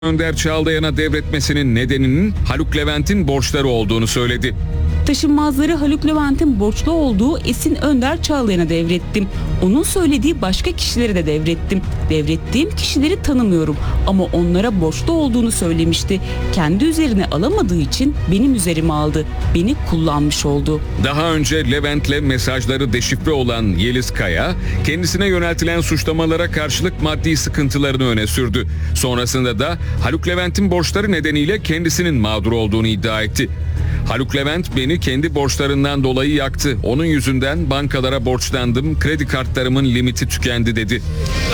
Önder Çağlayan'a devretmesinin nedeninin Haluk Levent'in borçları olduğunu söyledi. Taşınmazları Haluk Levent'in borçlu olduğu Esin Önder Çağlayan'a devrettim. Onun söylediği başka kişilere de devrettim. Devrettiğim kişileri tanımıyorum ama onlara borçlu olduğunu söylemişti. Kendi üzerine alamadığı için benim üzerime aldı. Beni kullanmış oldu. Daha önce Levent'le mesajları deşifre olan Yeliz Kaya, kendisine yöneltilen suçlamalara karşılık maddi sıkıntılarını öne sürdü. Sonrasında da Haluk Levent'in borçları nedeniyle kendisinin mağdur olduğunu iddia etti. Haluk Levent beni kendi borçlarından dolayı yaktı. Onun yüzünden bankalara borçlandım. Kredi kartlarımın limiti tükendi dedi.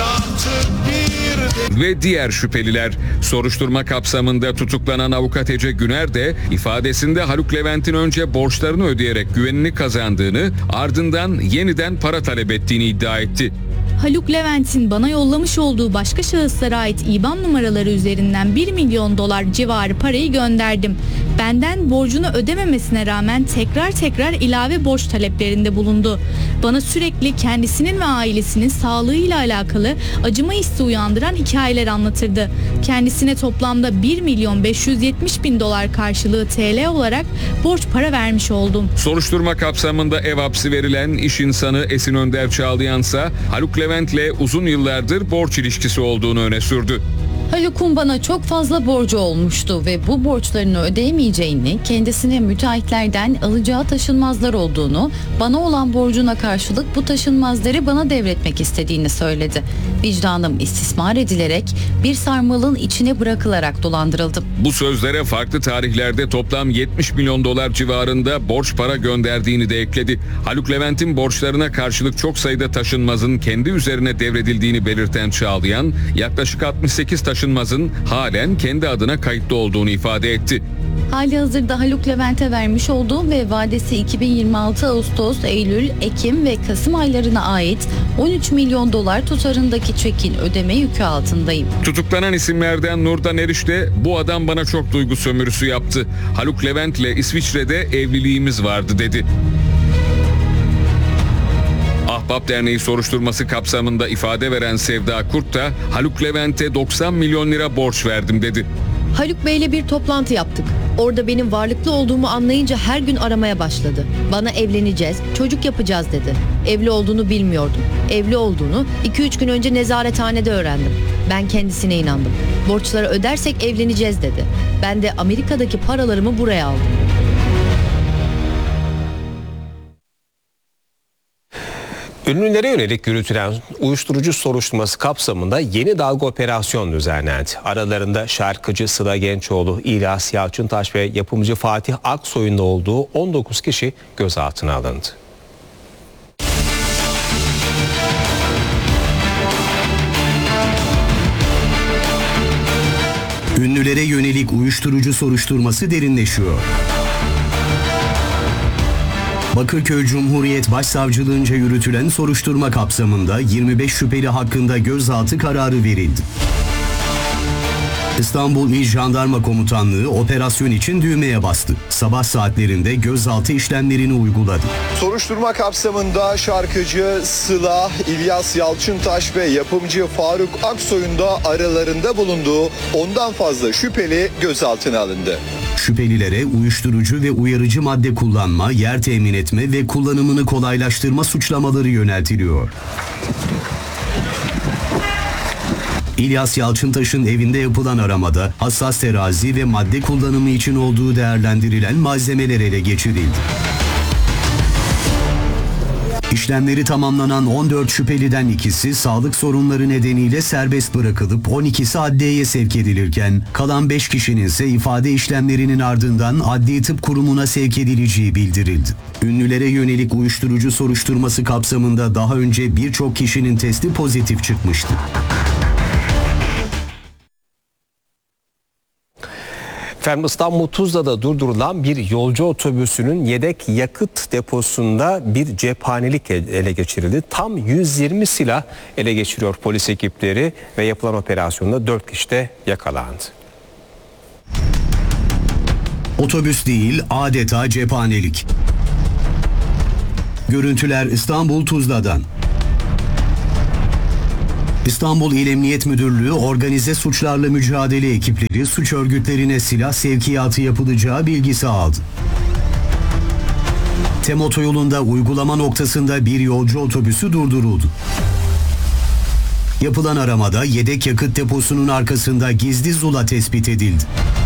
Ve diğer şüpheliler. Soruşturma kapsamında tutuklanan avukat Ece Güner de ifadesinde Haluk Levent'in önce borçlarını ödeyerek güvenini kazandığını, ardından yeniden para talep ettiğini iddia etti. Haluk Levent'in bana yollamış olduğu başka şahıslara ait IBAN numaraları üzerinden 1 milyon dolar civarı parayı gönderdim. Benden borcunu ödememesine rağmen tekrar ilave borç taleplerinde bulundu. Bana sürekli kendisinin ve ailesinin sağlığıyla alakalı acıma hissi uyandıran hikayeler anlatırdı. Kendisine toplamda 1 milyon 570 bin dolar karşılığı TL olarak borç para vermiş oldum. Soruşturma kapsamında ev hapsi verilen iş insanı Esin Önder Çağlayan'sa Haluk Levent'le uzun yıllardır borç ilişkisi olduğunu öne sürdü. Haluk'un bana çok fazla borcu olmuştu ve bu borçlarını ödeyemeyeceğini, kendisine müteahhitlerden alacağı taşınmazlar olduğunu, bana olan borcuna karşılık bu taşınmazları bana devretmek istediğini söyledi. Vicdanım istismar edilerek bir sarmalın içine bırakılarak dolandırıldım. Bu sözlere farklı tarihlerde toplam 70 milyon dolar civarında borç para gönderdiğini de ekledi. Haluk Levent'in borçlarına karşılık çok sayıda taşınmazın kendi üzerine devredildiğini belirten Çağlayan, yaklaşık 68 taşınmazın halen kendi adına kayıtlı olduğunu ifade etti. Halihazırda Haluk Levent'e vermiş olduğum ve vadesi 2026 Ağustos, Eylül, Ekim ve Kasım aylarına ait 13 milyon dolar tutarındaki çekin ödeme yükü altındayım. Tutuklanan isimlerden Nurdan Eriş de bu adam bana çok duygu sömürüsü yaptı. Haluk Levent'le İsviçre'de evliliğimiz vardı dedi. Ahbap Derneği soruşturması kapsamında ifade veren Sevda Kurt da Haluk Levent'e 90 milyon lira borç verdim dedi. Haluk Bey'le bir toplantı yaptık. Orada benim varlıklı olduğumu anlayınca her gün aramaya başladı. Bana evleneceğiz, çocuk yapacağız dedi. Evli olduğunu bilmiyordum. Evli olduğunu 2-3 gün önce nezarethanede öğrendim. Ben kendisine inandım. Borçları ödersek evleneceğiz dedi. Ben de Amerika'daki paralarımı buraya aldım. Ünlülere yönelik yürütülen uyuşturucu soruşturması kapsamında yeni dalga operasyon düzenlendi. Aralarında şarkıcı Sıla Gençoğlu, İlyas Yalçıntaş ve yapımcı Fatih Aksoy'un da olduğu 19 kişi gözaltına alındı. Ünlülere yönelik uyuşturucu soruşturması derinleşiyor. Bakırköy Cumhuriyet Başsavcılığınca yürütülen soruşturma kapsamında 25 şüpheli hakkında gözaltı kararı verildi. İstanbul İl Jandarma Komutanlığı operasyon için düğmeye bastı. Sabah saatlerinde gözaltı işlemlerini uyguladı. Soruşturma kapsamında şarkıcı Sıla, İlyas Yalçıntaş ve yapımcı Faruk Aksoy'un da aralarında bulunduğu 10'dan fazla şüpheli gözaltına alındı. Şüphelilere uyuşturucu ve uyarıcı madde kullanma, yer temin etme ve kullanımını kolaylaştırma suçlamaları yöneltiliyor. İlyas Yalçıntaş'ın evinde yapılan aramada hassas terazi ve madde kullanımı için olduğu değerlendirilen malzemeler ele geçirildi. İşlemleri tamamlanan 14 şüpheliden ikisi sağlık sorunları nedeniyle serbest bırakılıp 12'si adliyeye sevk edilirken kalan 5 kişinin ise ifade işlemlerinin ardından Adli Tıp Kurumu'na sevk edileceği bildirildi. Ünlülere yönelik uyuşturucu soruşturması kapsamında daha önce birçok kişinin testi pozitif çıkmıştı. Efendim İstanbul Tuzla'da durdurulan bir yolcu otobüsünün yedek yakıt deposunda bir cephanelik ele geçirildi. Tam 120 silah ele geçiriyor polis ekipleri ve yapılan operasyonda 4 kişi de yakalandı. Otobüs değil, adeta cephanelik. Görüntüler İstanbul Tuzla'dan. İstanbul İl Emniyet Müdürlüğü organize suçlarla mücadele ekipleri suç örgütlerine silah sevkiyatı yapılacağı bilgisi aldı. TEM otoyolunda uygulama noktasında bir yolcu otobüsü durduruldu. Yapılan aramada yedek yakıt deposunun arkasında gizli zula tespit edildi.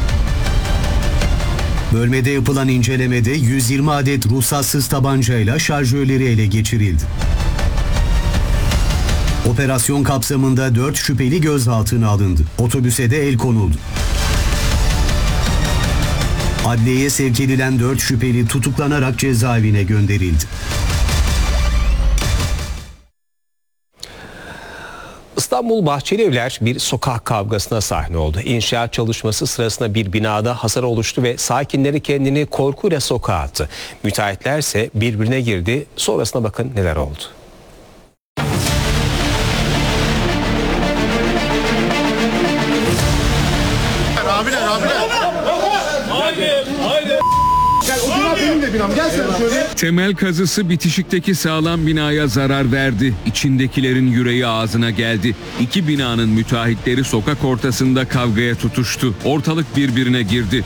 Bölmede yapılan incelemede 120 adet ruhsatsız tabancayla şarjörleri ele geçirildi. Operasyon kapsamında 4 şüpheli gözaltına alındı. Otobüse de el konuldu. Adliyeye sevk edilen 4 şüpheli tutuklanarak cezaevine gönderildi. İstanbul Bahçelievler bir sokak kavgasına sahne oldu. İnşaat çalışması sırasında bir binada hasar oluştu ve sakinleri kendini korkuyla sokağa attı. Müteahhitler ise birbirine girdi. Sonrasına bakın neler oldu. Temel kazısı bitişikteki sağlam binaya zarar verdi. İçindekilerin yüreği ağzına geldi. İki binanın müteahhitleri sokak ortasında kavgaya tutuştu. Ortalık birbirine girdi.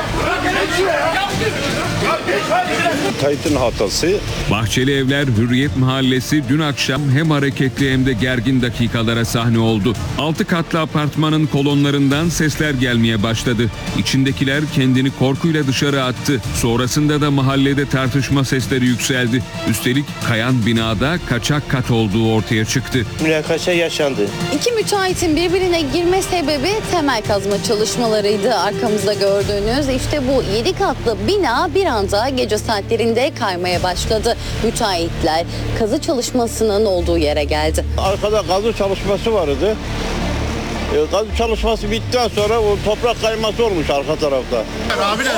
Müteahhitin hatası. Bahçelievler Hürriyet Mahallesi dün akşam hem hareketli hem de gergin dakikalara sahne oldu. 6 katlı apartmanın kolonlarından sesler gelmeye başladı. İçindekiler kendini korkuyla dışarı attı. Sonrasında da mahallede tartışma sesleri yükseldi. Üstelik kayan binada kaçak kat olduğu ortaya çıktı. Münakaşa yaşandı. İki müteahhitin birbirine girme sebebi temel kazma çalışmalarıydı. Arkamızda gördüğünüz işte bu 7 katlı bina bir anda gece saatlerinde kaymaya başladı. Müteahhitler kazı çalışmasının olduğu yere geldi. Arkada kazı çalışması vardı. Kazı çalışması bittikten sonra o toprak kayması olmuş arka tarafta. Abiler.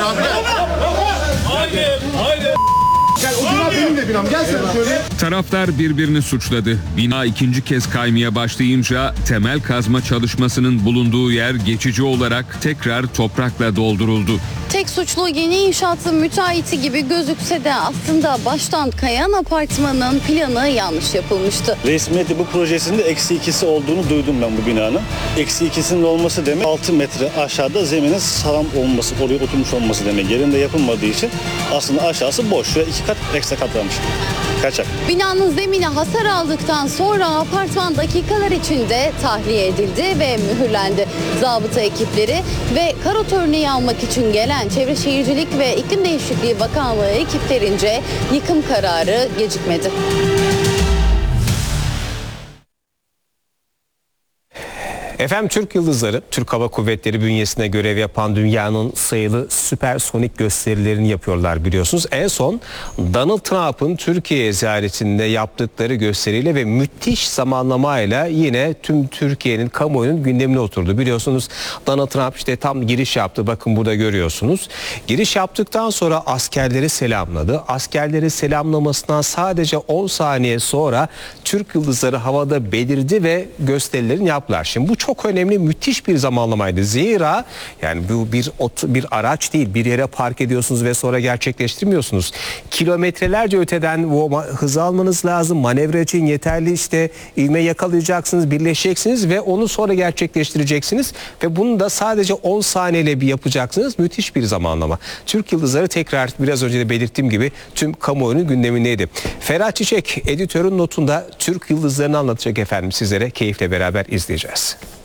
Haydi. Gel o bina benim de binam. Gel sen şöyle. Taraflar birbirini suçladı. Bina ikinci kez kaymaya başlayınca temel kazma çalışmasının bulunduğu yer geçici olarak tekrar toprakla dolduruldu. Tek suçlu yeni inşaatın müteahhiti gibi gözükse de aslında baştan kayan apartmanın planı yanlış yapılmıştı. Resmiyeti bu projesinde -2'si olduğunu duydum ben bu binanın. -2'sinin olması demek 6 metre aşağıda zeminin sağlam olması, oraya oturmuş olması demek. Yerinde yapılmadığı için aslında aşağısı boş ve 2 kat ekstra katlanmış. Kaçak. Binanın zemini hasar aldıktan sonra apartman dakikalar içinde tahliye edildi ve mühürlendi. Zabıta ekipleri ve karot örneği almak için gelen Çevre Şehircilik ve İklim Değişikliği Bakanlığı ekiplerince yıkım kararı gecikmedi. Efendim Türk Yıldızları, Türk Hava Kuvvetleri bünyesinde görev yapan dünyanın sayılı süpersonik gösterilerini yapıyorlar biliyorsunuz. En son Donald Trump'ın Türkiye ziyaretinde yaptıkları gösteriyle ve müthiş zamanlamayla yine tüm Türkiye'nin kamuoyunun gündemine oturdu. Biliyorsunuz Donald Trump işte tam giriş yaptı, bakın burada görüyorsunuz. Giriş yaptıktan sonra askerleri selamladı. Askerleri selamlamasından sadece 10 saniye sonra Türk Yıldızları havada belirdi ve gösterilerini yaptılar. Şimdi bu çok önemli, müthiş bir zamanlamaydı. Zira yani bu bir araç değil, bir yere park ediyorsunuz ve sonra gerçekleştirmiyorsunuz. Kilometrelerce öteden o hızı almanız lazım. Manevra için yeterli işte ivme yakalayacaksınız, birleşeceksiniz ve onu sonra gerçekleştireceksiniz ve bunu da sadece 10 saniyeyle bir yapacaksınız. Müthiş bir zamanlama. Türk Yıldızları tekrar biraz önce de belirttiğim gibi tüm kamuoyunun gündemindeydi. Ferhat Çiçek editörün notunda Türk Yıldızlarını anlatacak efendim sizlere, keyifle beraber izleyeceğiz.